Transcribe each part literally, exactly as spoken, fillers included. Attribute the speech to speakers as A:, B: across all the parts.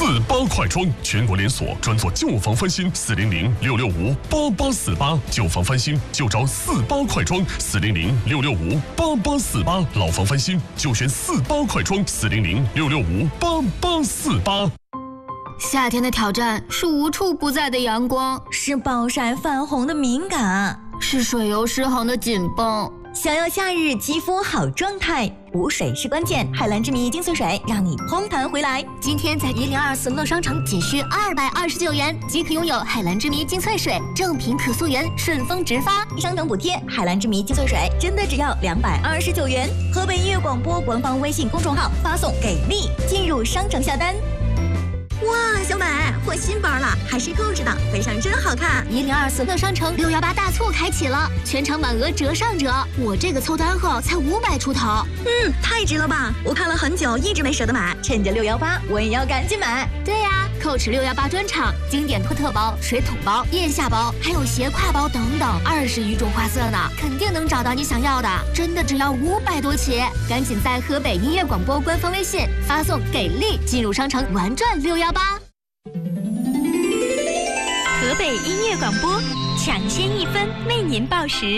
A: 四八快装，全国连锁，专做旧房翻新。四零零六六五八八四八，旧房翻新就找四八快装。四零零六六五八八四八，老房翻新就选四八快装。四零零六六五八八四八。
B: 夏天的挑战是无处不在的阳光，
C: 是暴晒泛红的敏感，
B: 是水油失衡的紧绷。
C: 想要夏日肌肤好状态，补水是关键。海蓝之谜精粹水让你嘭弹回来。
B: 今天在一零二四乐商城仅需二百二十九元即可拥有海蓝之谜精粹水，正品可溯源，顺丰直发，
C: 商城补贴。海蓝之谜精粹水真的只要两百二十九元。河北音乐广播官方微信公众号发送给力，进入商城下单。哇，小美换新包了，还是购置的，配上真好看。
B: 一零二四乐商城六幺八大促开启了，全场满额折上折。我这个凑单后才五百出头，
C: 嗯，太值了吧！我看了很久，一直没舍得买，趁着六幺八，我也要赶紧买。
B: 对呀、啊，蔻驰六幺八专场，经典托特包、水桶包、腋下包，还有斜挎包等等，二十余种花色呢，肯定能找到你想要的。真的只要五百多起，赶紧在河北音乐广播官方微信发送“给力”进入商城玩转六幺八。
D: 河北音乐广播，抢先一分为您报时。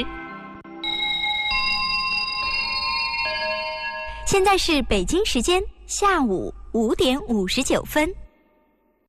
D: 现在是北京时间下午五点五十九分。